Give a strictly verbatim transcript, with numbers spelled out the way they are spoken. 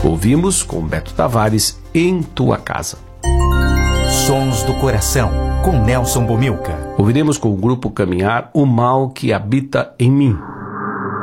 Ouvimos com Beto Tavares, Em Tua Casa. Sons do Coração, com Nelson Bomilca. Ouviremos com o grupo Caminhar, O Mal que Habita em Mim.